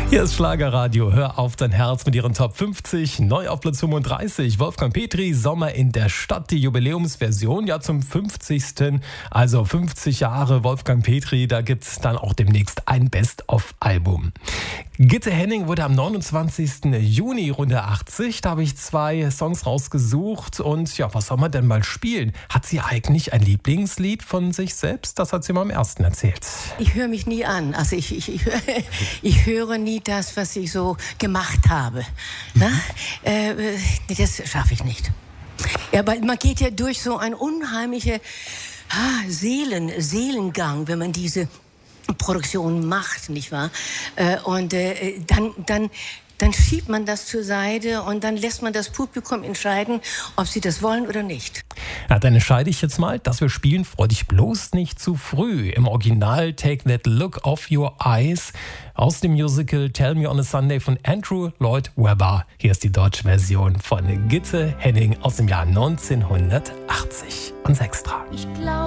Hier ist Schlagerradio. Hör auf dein Herz mit ihren Top 50. Neu auf Platz 35. Wolfgang Petri, Sommer in der Stadt. Die Jubiläumsversion, ja zum 50. Also 50 Jahre Wolfgang Petri. Da gibt es dann auch demnächst ein Best-of-Album. Gitte Henning wurde am 29. Juni Runde 80. Da habe ich 2 Songs rausgesucht. Und ja, was soll man denn mal spielen? Hat sie eigentlich ein Lieblingslied von sich selbst? Das hat sie mal am ersten erzählt. Ich höre mich nie an. Also ich höre nie das, was ich so gemacht habe. Das schaffe ich nicht. Ja, weil man geht ja durch so ein unheimlicher Seelengang, wenn man diese Produktion macht, nicht wahr? Und dann schiebt man das zur Seite und dann lässt man das Publikum entscheiden, ob sie das wollen oder nicht. Ja, dann entscheide ich jetzt mal, dass wir spielen Freu dich bloß nicht zu früh. Im Original Take That Look Off Your Eyes aus dem Musical Tell Me on a Sunday von Andrew Lloyd Webber. Hier ist die deutsche Version von Gitte Henning aus dem Jahr 1980. Ans Extra. Ich glaube